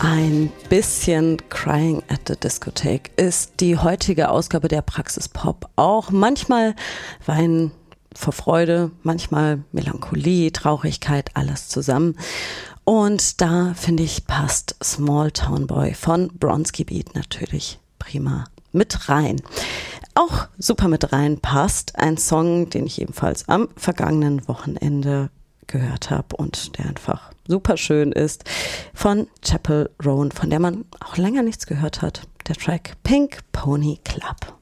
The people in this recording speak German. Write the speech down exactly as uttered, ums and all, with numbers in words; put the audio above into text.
Ein bisschen Crying at the Discotheque ist die heutige Ausgabe der Praxis Pop. Auch manchmal Weinen vor Freude, manchmal Melancholie, Traurigkeit, alles zusammen. Und da, finde ich, passt Small Town Boy von Bronski Beat natürlich prima mit rein. Auch super mit rein passt ein Song, den ich ebenfalls am vergangenen Wochenende gehört habe und der einfach super schön ist, von Chappell Roan, von der man auch länger nichts gehört hat. Der Track Pink Pony Club.